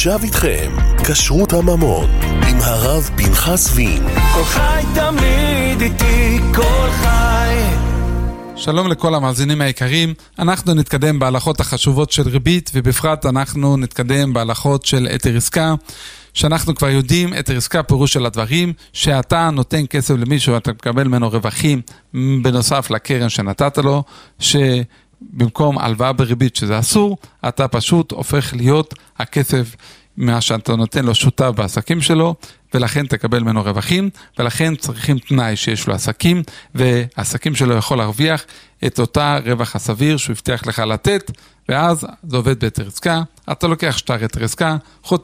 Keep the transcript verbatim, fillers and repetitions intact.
עכשיו איתכם, כשרות הממון, עם הרב פנחס וין. כל חי תמיד איתי, כל חי. שלום לכל המאזינים היקרים, אנחנו נתקדם בהלכות החשובות של ריבית, ובפרט אנחנו נתקדם בהלכות של היתר עסקה, שאנחנו כבר יודעים, היתר עסקה פירוש של הדברים, שאתה נותן כסף למישהו, אתה מקבל ממנו רווחים, בנוסף לקרן שנתת לו, שבמקום הלוואה בריבית שזה אסור, אתה פשוט הופך להיות הכסף מה שאתה נותן לו שותף בעסקים שלו, ולכן תקבל ממנו רווחים, ולכן צריכים תנאי שיש לו עסקים, והעסקים שלו יכול להרוויח את אותה רווח הסביר שהוא הבטיח לך לתת, ואז זה עובד בהיתר עסקה, אתה לוקח שטר היתר עסקה,